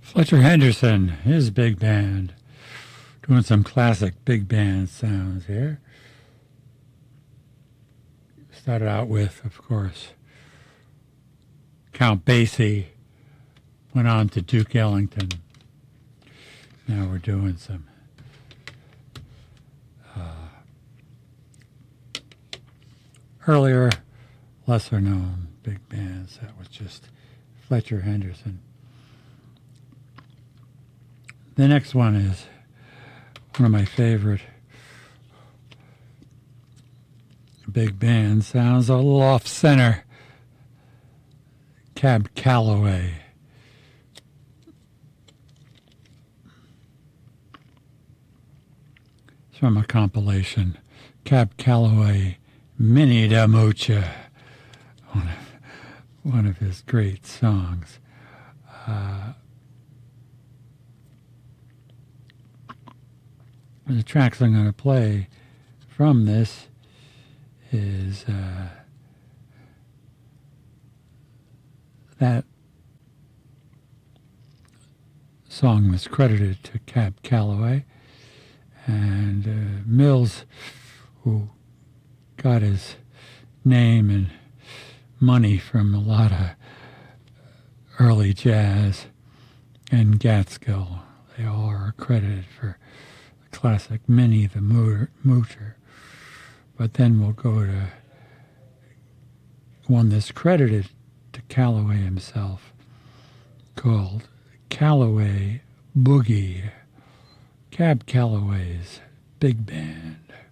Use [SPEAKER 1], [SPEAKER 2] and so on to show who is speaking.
[SPEAKER 1] Fletcher Henderson, his big band, doing some classic big band sounds here. Started out with, of course, Count Basie, went on to Duke Ellington. Now we're doing some earlier, lesser known big bands. That was just Fletcher Henderson. The next one is one of my favorite big band sounds, a little off center. Cab Calloway. It's from a compilation, Cab Calloway, Minnie da Mucha, one of his great songs. The tracks I'm going to play from this is that song was credited to Cab Calloway, and Mills, who got his name and money from a lot of early jazz, and Gaitskill, they all are credited for the classic Minnie the Moocher. But then we'll go to one that's credited to Calloway himself, called Calloway Boogie, Cab Calloway's big band.